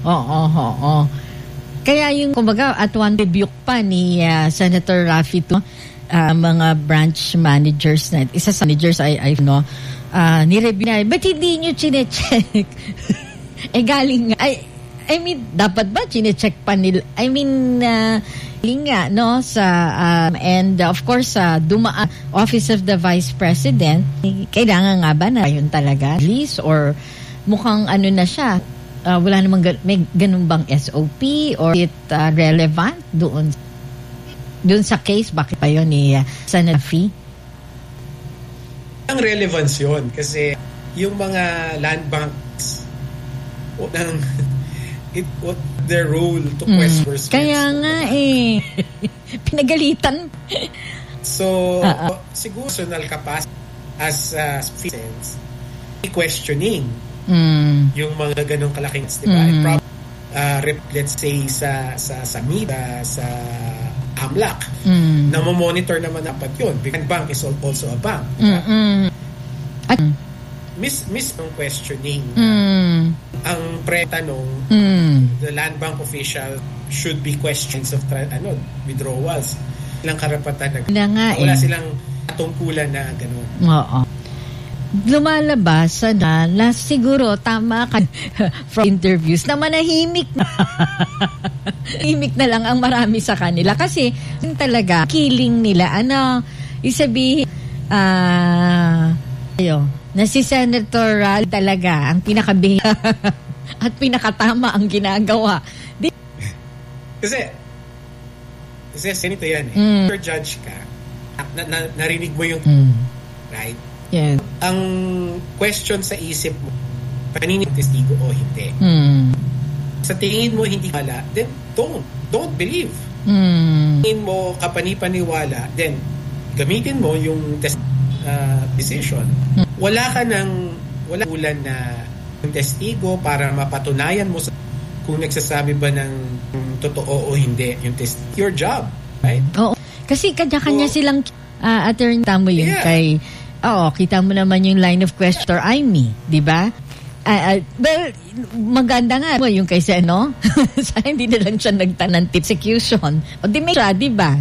Oo. Kaya yung, kumbaga, at one rebuke pa ni Senator Raffy to mga branch managers na, isa sa managers ay ni-review na, ba't hindi nyo chinecheck? Galing nga, I mean, dapat ba chinecheck pa nila? I mean, nga, no, and of course, dumaan, Office of the Vice President, kailangan nga ba na yun talaga? Release or mukhang ano na siya, wala namang may ganun bang SOP or it relevant doon sa case? Bakit pa yun ni Senator Raffy? Ang relevance yun kasi yung mga land banks what their role to question kaya nga pinagalitan. So siguro personal capacity as citizens questioning yung mga ganong kalaking, di ba? Let's say sa media, sa AMLAC, na monitor naman dapat yun. Because bank is also a bank. Miss ng questioning. Ang pre-tanong, the land bank official should be questions of withdrawals. Ilang karapatan na wala silang tungkulan na gano'n. Oo. Lumalabas na siguro tama ka from interviews na manahimik na. Himik na lang ang marami sa kanila kasi talaga killing nila isabihin na si Senator Raffy talaga ang pinakabihi at pinakatama ang ginagawa. Kasi senito yan judge ka narinig mo yung right. Yeah. Ang question sa isip mo, kanino testigo o hindi. Sa tingin mo hindi wala, then don't believe. Tingin mo kapanipaniwala, then gamitin mo yung decision. Wala ulan na yung testigo para mapatunayan mo kung nagsasabi ba ng totoo o hindi yung your job, right? Oo. Kasi kanya-kanya silang attorney tamo yun kay kita mo naman yung line of question or di ba? Well, maganda nga yung kay Seno. Hindi na lang siya nagtanong execution. O di may siya, di ba?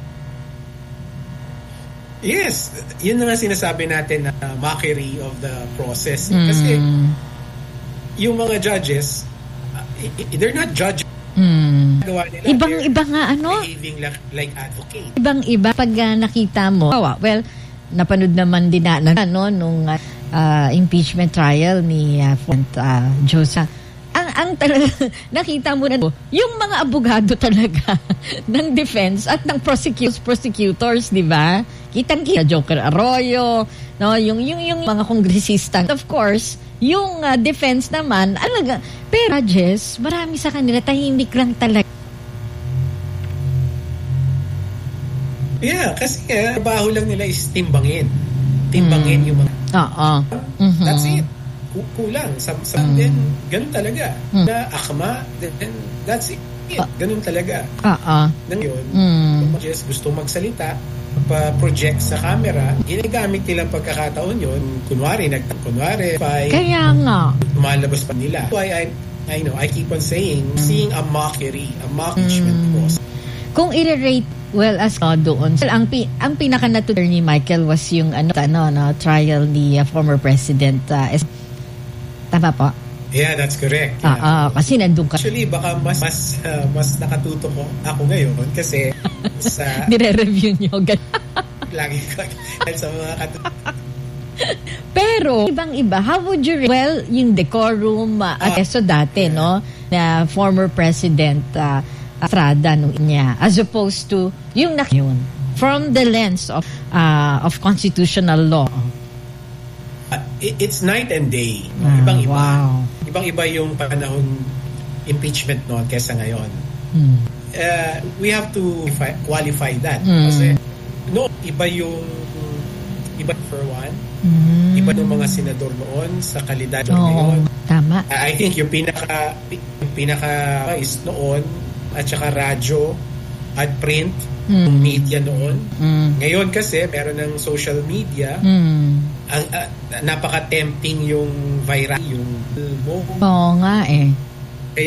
Yes. Yun na nga sinasabi natin na mockery of the process. Kasi yung mga judges, they're not judges. Ibang-iba nga behaving like advocate. Ibang-iba pag nakita mo. Well, napanood naman din nung impeachment trial ni Josa. Ang talaga nakita mo na yung mga abogado talaga ng defense at ng prosecutors, di ba? Kitang-kita Joker Arroyo, yung mga kongresista. Of course, yung defense naman, pero judges, marami sa kanila tahimik lang talaga. Yeah, kasi trabaho lang nila is timbangin yung mga that's it. Kulang then ganun talaga na akma, then that's it. Ganun talaga. Nang yun, kung just gusto magsalita, pa-project sa camera, ginagamit nilang pagkakataon yun, kunwari kaya nga lumalabas pa nila. Why I keep on seeing a mockery, a mockment process. Kung i-rate as doon, ang pinaka-natural ni Michael was yung trial ni former President tama po? Yeah, that's correct. Kasi nandun ka. Actually, baka mas nakatuto ko ako ngayon kasi sa nire-review nyo. Lagi ko sa mga Pero, ibang-iba, how would you yung decorum at eso dati, na former President Estrada niya, as opposed to yung yun, from the lens of constitutional law. It's night and day. Ibang-iba. Wow. Ibang-iba yung panahon impeachment noon kaysa ngayon. We have to qualify that. Kasi iba for one. Iba ng mga senador noon sa kalidad ngayon. Tama. I think yung pinaka is noon at saka radyo at print media noon. Ngayon kasi meron ng social media. Napaka-tempting yung viral, yung Oo nga